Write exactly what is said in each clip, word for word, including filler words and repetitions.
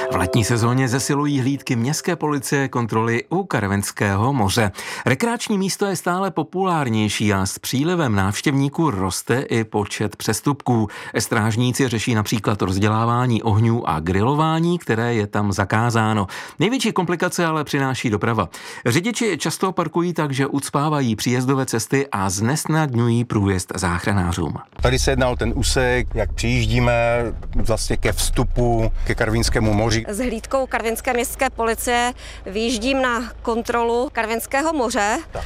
V letní sezóně zesilují hlídky městské policie kontroly u Karvinského moře. Rekreační místo je stále populárnější a s přílivem návštěvníků roste i počet přestupků. Strážníci řeší například rozdělávání ohňů a grilování, které je tam zakázáno. Největší komplikace ale přináší doprava. Řidiči často parkují tak, že ucpávají příjezdové cesty a znesnadňují průjezd záchranářům. Tady se jedná o ten úsek, jak přijíždíme vlastně ke vstupu ke Karvinskému moři. S hlídkou Karvinské městské policie vyjíždím na kontrolu Karvinského moře. Tak,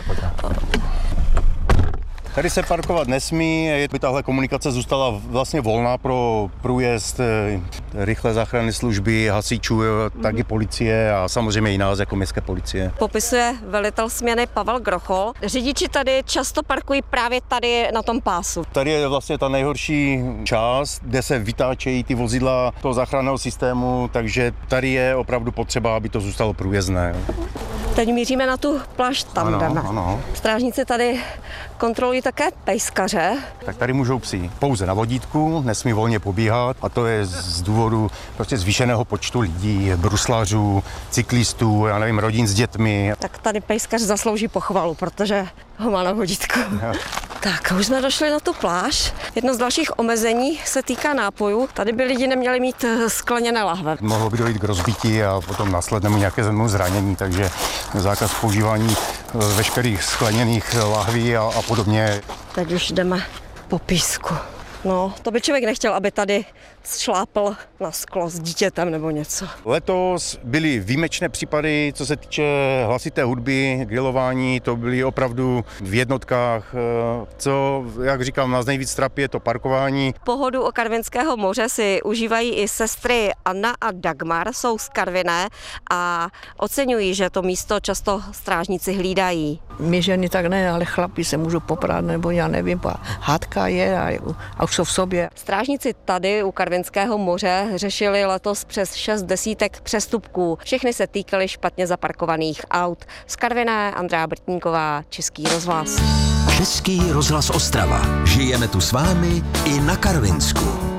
tady se parkovat nesmí, by tahle komunikace zůstala vlastně volná pro průjezd rychlé záchranné služby, hasičů, tak i policie a samozřejmě i nás jako městské policie. Popisuje velitel směny Pavel Grochol. Řidiči tady často parkují právě tady na tom pásu. Tady je vlastně ta nejhorší část, kde se vytáčejí ty vozidla toho záchranného systému, takže tady je opravdu potřeba, aby to zůstalo průjezdné. Teď míříme na tu plášť, tam ano, jdeme. Ano. Strážníci tady kontrolují také pejskaře. Tak tady můžou psi pouze na vodítku, nesmí volně pobíhat a to je z důvodu prostě zvýšeného počtu lidí, bruslařů, cyklistů, já nevím, rodin s dětmi. Tak tady pejskař zaslouží pochvalu, protože ho má na vodítku. Ja. Tak, už jsme došli na tu pláž. Jedno z dalších omezení se týká nápojů. Tady by lidi neměli mít skleněné lahve. Mohlo by dojít k rozbití a potom následnému nějakému zranění, takže zákaz používání veškerých skleněných lahví a, a podobně. Teď už jdeme po písku. No, to by člověk nechtěl, aby tady šlápl na sklo s dítětem nebo něco. Letos byly výjimečné případy, co se týče hlasité hudby, grilování, to byly opravdu v jednotkách. Co, jak říkám, nás nejvíc trápí je to parkování. Pohodu o Karvinského moře si užívají i sestry Anna a Dagmar, jsou z Karviné a oceňují, že to místo často strážníci hlídají. My ženy tak ne, ale chlapi se můžou poprát, nebo já nevím, hádka je a, a už jsou v sobě. Strážníci tady u Karvinského moře řešili letos přes šest desítek přestupků. Všechny se týkaly špatně zaparkovaných aut. Z Karviné Andrea Brtníková, Český rozhlas. Český rozhlas Ostrava. Žijeme tu s vámi i na Karvinsku.